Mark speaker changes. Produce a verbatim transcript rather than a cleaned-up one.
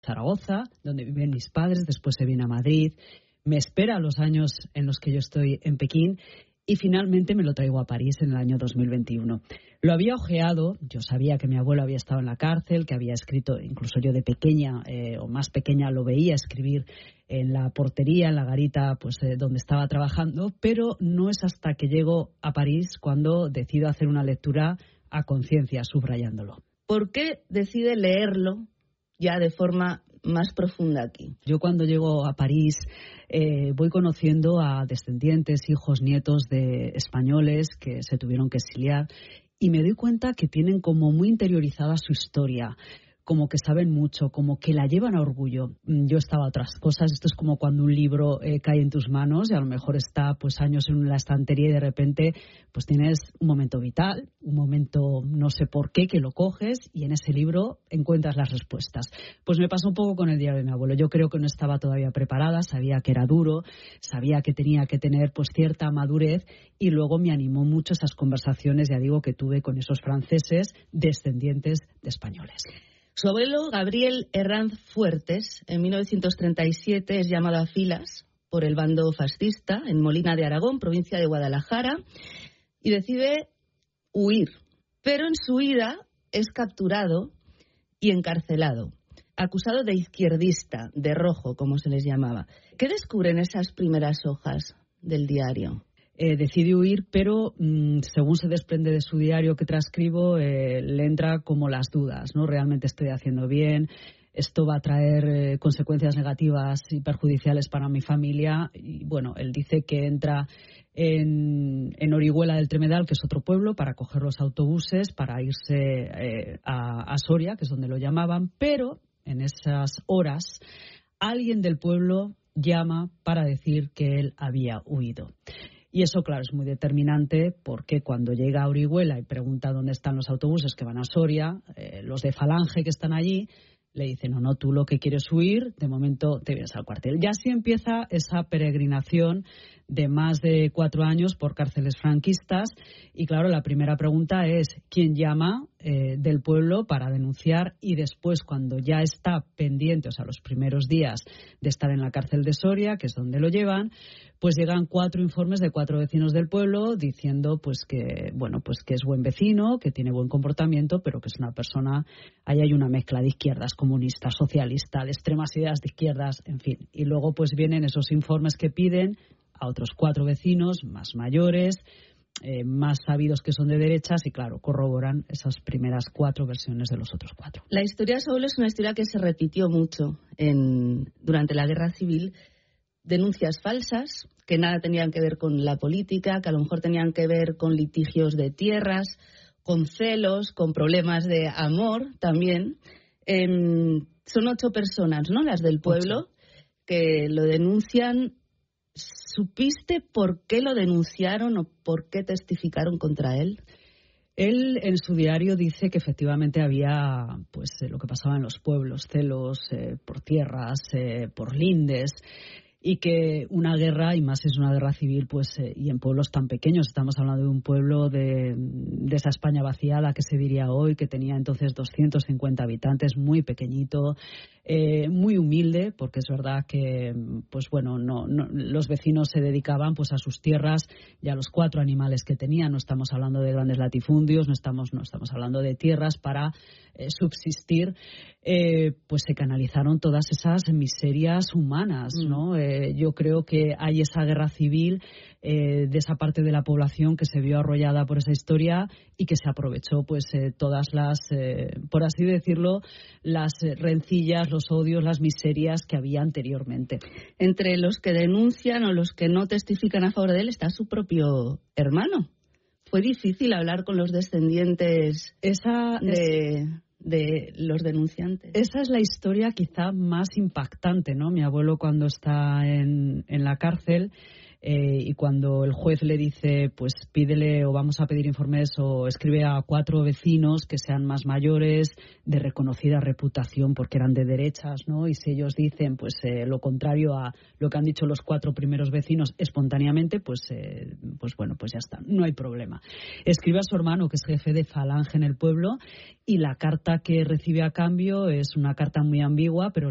Speaker 1: Zaragoza, donde viven mis padres, después se viene a Madrid, me espera los años en los que yo estoy en Pekín y finalmente me lo traigo a París en el año dos mil veintiuno. Lo había ojeado, yo sabía que mi abuelo había estado en la cárcel, que había escrito, incluso yo de pequeña eh, o más pequeña lo veía escribir en la portería, en la garita pues eh, donde estaba trabajando, pero no es hasta que llego a París cuando decido hacer una lectura a conciencia, subrayándolo.
Speaker 2: ¿Por qué decide leerlo ya de forma más profunda aquí?
Speaker 1: Yo cuando llego a París eh, voy conociendo a descendientes, hijos, nietos de españoles que se tuvieron que exiliar y me doy cuenta que tienen como muy interiorizada su historia, como que saben mucho, como que la llevan a orgullo. Yo estaba a otras cosas. Esto es como cuando un libro eh, cae en tus manos y a lo mejor está pues años en la estantería y de repente pues tienes un momento vital, un momento no sé por qué que lo coges y en ese libro encuentras las respuestas. Pues me pasó un poco con el diario de mi abuelo. Yo creo que no estaba todavía preparada, sabía que era duro, sabía que tenía que tener pues cierta madurez y luego me animó mucho esas conversaciones, ya digo, que tuve con esos franceses descendientes de españoles.
Speaker 2: Su abuelo, Gabriel Herranz Fuertes, en mil novecientos treinta y siete es llamado a filas por el bando fascista en Molina de Aragón, provincia de Guadalajara, y decide huir. Pero en su huida es capturado y encarcelado, acusado de izquierdista, de rojo, como se les llamaba. ¿Qué descubren esas primeras hojas del diario?
Speaker 1: Eh, decide huir, pero mmm, según se desprende de su diario que transcribo, eh, le entra como las dudas, ¿no? Realmente estoy haciendo bien, esto va a traer eh, consecuencias negativas y perjudiciales para mi familia. Y bueno, él dice que entra en, en Orihuela del Tremedal, que es otro pueblo, para coger los autobuses, para irse eh, a, a Soria, que es donde lo llamaban, pero en esas horas alguien del pueblo llama para decir que él había huido. Y eso, claro, es muy determinante porque cuando llega a Orihuela y pregunta dónde están los autobuses que van a Soria, eh, los de Falange que están allí le dicen, no, no, tú lo que quieres huir, de momento te vienes al cuartel. Ya así empieza esa peregrinación de más de cuatro años por cárceles franquistas. Y claro, la primera pregunta es, ¿quién llama eh, del pueblo para denunciar? Y después, cuando ya está pendiente, o sea, los primeros días de estar en la cárcel de Soria, que es donde lo llevan, pues llegan cuatro informes de cuatro vecinos del pueblo diciendo pues que, bueno, pues que es buen vecino, que tiene buen comportamiento, pero que es una persona, ahí hay una mezcla de izquierdas, comunistas, socialistas, de extremas ideas de izquierdas, en fin. Y luego pues vienen esos informes que piden a otros cuatro vecinos más mayores, eh, más sabidos que son de derechas y claro, corroboran esas primeras cuatro versiones de los otros cuatro.
Speaker 2: La historia de su abuelo es una historia que se repitió mucho en, durante la Guerra Civil. Denuncias falsas que nada tenían que ver con la política, que a lo mejor tenían que ver con litigios de tierras, con celos, con problemas de amor también. Eh, son ocho personas, ¿no? Las del pueblo, ocho, que lo denuncian. ¿Supiste por qué lo denunciaron o por qué testificaron contra él?
Speaker 1: Él en su diario dice que efectivamente había pues eh, lo que pasaba en los pueblos, celos eh, por tierras, eh, por lindes, y que una guerra, y más si es una guerra civil, pues eh, y en pueblos tan pequeños, estamos hablando de un pueblo de, de esa España vaciada que se diría hoy, que tenía entonces doscientos cincuenta habitantes, muy pequeñito, eh, muy humilde, porque es verdad que pues bueno, no, no, los vecinos se dedicaban pues a sus tierras y a los cuatro animales que tenían. No estamos hablando de grandes latifundios, no estamos, no estamos hablando de tierras para eh, subsistir. Eh, pues se canalizaron todas esas miserias humanas, ¿no? Eh, yo creo que hay esa guerra civil eh, de esa parte de la población que se vio arrollada por esa historia y que se aprovechó pues eh, todas las, eh, por así decirlo, las eh, rencillas, los odios, las miserias que había anteriormente.
Speaker 2: Entre los que denuncian o los que no testifican a favor de él está su propio hermano. Fue difícil hablar con los descendientes
Speaker 1: esa
Speaker 2: de... Es... de los denunciantes.
Speaker 1: Esa es la historia quizá más impactante, ¿no? Mi abuelo cuando está en, en la cárcel eh, y cuando el juez le dice, pues pídele o vamos a pedir informes o escribe a cuatro vecinos que sean más mayores, de reconocida reputación porque eran de derechas, ¿no? Y si ellos dicen pues eh, lo contrario a lo que han dicho los cuatro primeros vecinos espontáneamente, pues, eh, pues bueno, pues ya está, no hay problema. Escribe a su hermano, que es jefe de Falange en el pueblo, y la carta que recibe a cambio es una carta muy ambigua, pero